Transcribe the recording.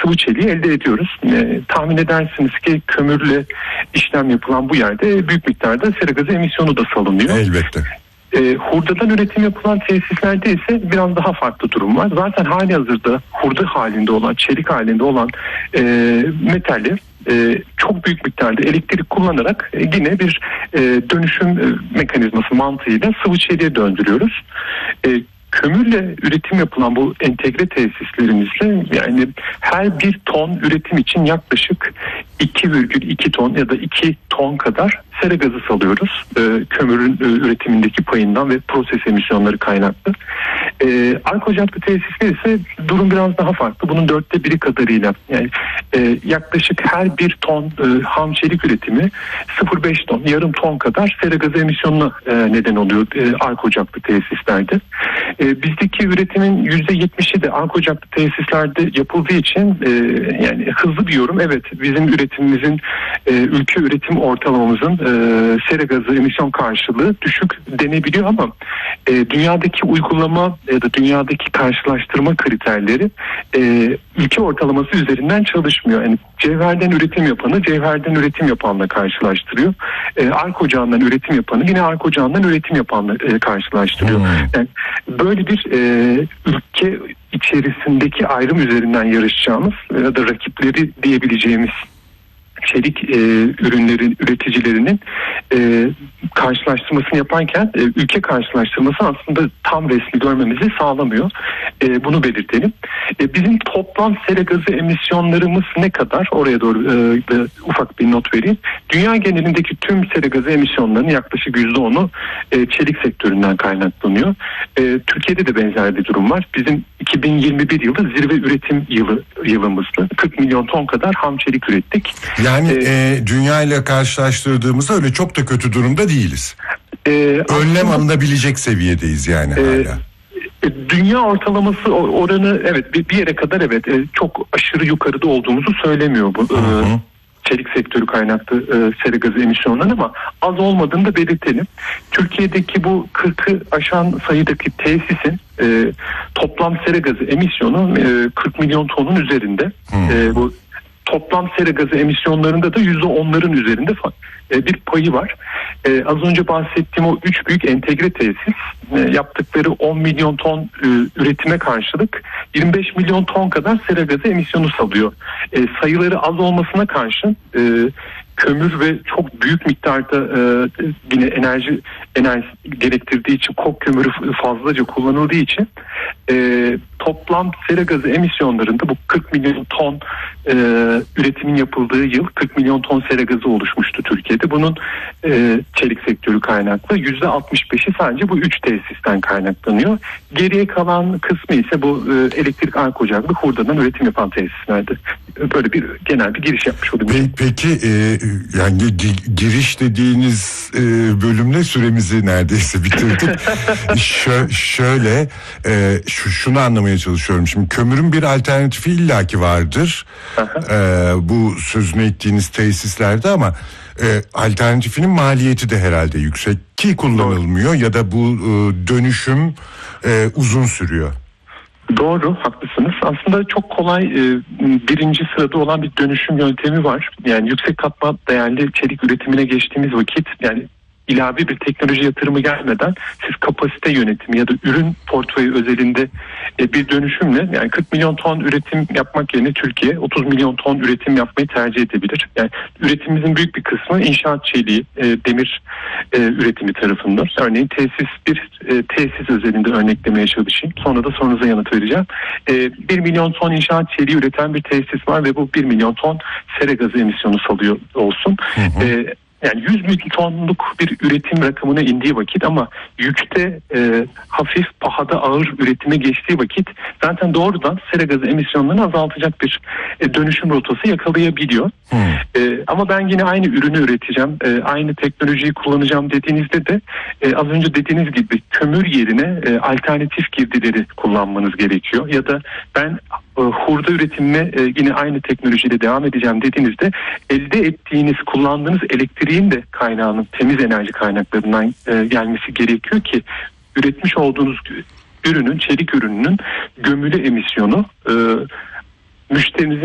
sıvı çeliği elde ediyoruz. Tahmin edersiniz ki kömürle işlem yapılan bu yerde büyük miktarda sera gazı emisyonu da salınıyor. Elbette. Hurdadan üretim yapılan tesislerde ise biraz daha farklı durum var. Zaten hali hazırda hurda halinde olan, çelik halinde olan metali çok büyük miktarda elektrik kullanarak yine bir dönüşüm mekanizması mantığıyla sıvı çeliğe döndürüyoruz. Kömürle üretim yapılan bu entegre tesislerimizde yani her bir ton üretim için yaklaşık 2,2 ton ya da 2 ton kadar sera gazı salıyoruz. Kömürün üretimindeki payından ve proses emisyonları kaynaklı. Arka ocaklı tesisler ise durum biraz daha farklı. Bunun 1/4 kadarıyla yani yaklaşık her bir ton ham çelik üretimi 0,5 ton, yarım ton kadar sera gazı emisyonuna neden oluyor arka ocaklı tesislerde. Bizdeki üretimin %70'i de arka ocaklı tesislerde yapıldığı için yani hızlı bir yorum. Evet, bizim üretimimizin ülke üretim ortalamamızın sera gazı emisyon karşılığı düşük denebiliyor ama dünyadaki uygulama ya da dünyadaki karşılaştırma kriterleri ülke ortalaması üzerinden çalışmıyor. Yani cevherden üretim yapanı cevherden üretim yapanla karşılaştırıyor. Arka ocağından üretim yapanı yine arka ocağından üretim yapanla karşılaştırıyor. Yani böyle bir ülke içerisindeki ayrım üzerinden yarışacağımız ya da rakipleri diyebileceğimiz çelik ürünlerin üreticilerinin karşılaştırmasını yaparken ülke karşılaştırması aslında tam resmi görmemizi sağlamıyor. Bunu belirtelim. Bizim toplam sera gazı emisyonlarımız ne kadar? Oraya doğru ufak bir not vereyim. Dünya genelindeki tüm sera gazı emisyonlarının yaklaşık %10'u çelik sektöründen kaynaklanıyor. Türkiye'de de benzer bir durum var. Bizim 2021 yılı zirve üretim yılımızdı. 40 milyon ton kadar ham çelik ürettik. Yani dünya ile karşılaştırdığımızda öyle çok da kötü durumda değiliz. Önlem alınabilecek seviyedeyiz yani hala. Dünya ortalaması oranı evet bir yere kadar evet çok aşırı yukarıda olduğumuzu söylemiyor bu. Çelik sektörü kaynaklı sera gazı emisyonları ama az olmadığını da belirtelim. Türkiye'deki bu 40'ı aşan sayıdaki tesisin toplam sera gazı emisyonu 40 milyon tonun üzerinde. Bu toplam sera gazı emisyonlarında da %10'ların üzerinde bir payı var. Az önce bahsettiğim o 3 büyük entegre tesis yaptıkları 10 milyon ton üretime karşılık 25 milyon ton kadar sera gazı emisyonu salıyor. Sayıları az olmasına karşın kömür ve çok büyük miktarda yine enerji gerektirdiği için kok kömürü fazlaca kullanıldığı için toplam sera gazı emisyonlarında bu 40 milyon ton üretimin yapıldığı yıl 40 milyon ton sera gazı oluşmuştu Türkiye'de. Bunun çelik sektörü kaynaklı %65'i sadece bu 3 tesisten kaynaklanıyor. Geriye kalan kısmı ise bu elektrik arka ocaklı hurdadan üretim yapan tesislerde. Böyle bir genel bir giriş yapmış oldum. Peki yani giriş dediğiniz bölümle süremizi neredeyse bitirdik. Şöyle şunu anlamaya çalışıyorum. Şimdi kömürün bir alternatifi illaki vardır. Bu sözünü ettiğiniz tesislerde ama alternatifinin maliyeti de herhalde yüksek ki kullanılmıyor ya da bu dönüşüm uzun sürüyor. Doğru, haklısınız. Aslında çok kolay birinci sırada olan bir dönüşüm yöntemi var. Yani yüksek katman değerli çelik üretimine geçtiğimiz vakit yani ilave bir teknoloji yatırımı gelmeden siz kapasite yönetimi ya da ürün portföyü özelinde bir dönüşümle yani 40 milyon ton üretim yapmak yerine Türkiye 30 milyon ton üretim yapmayı tercih edebilir. Yani üretimimizin büyük bir kısmı inşaat çeliği, demir üretimi tarafından. Örneğin tesis özelinde örneklemeye çalışayım. Sonra da sorunuza yanıt vereceğim. 1 milyon ton inşaat çeliği üreten bir tesis var ve bu 1 milyon ton sera gazı emisyonu salıyor olsun. Yani 100 milyon tonluk bir üretim rakamına indiği vakit ama yükte hafif, pahada ağır üretime geçtiği vakit zaten doğrudan sera gazı emisyonlarını azaltacak bir dönüşüm rotası yakalayabiliyor. Ama ben yine aynı ürünü üreteceğim, aynı teknolojiyi kullanacağım dediğinizde de az önce dediğiniz gibi kömür yerine alternatif girdileri kullanmanız gerekiyor. Ya da ben hurda üretimine yine aynı teknolojiyle devam edeceğim dediğinizde elde ettiğiniz, kullandığınız elektriğin de kaynağının temiz enerji kaynaklarından gelmesi gerekiyor ki üretmiş olduğunuz ürünün, çelik ürününün gömülü emisyonu müşterinizin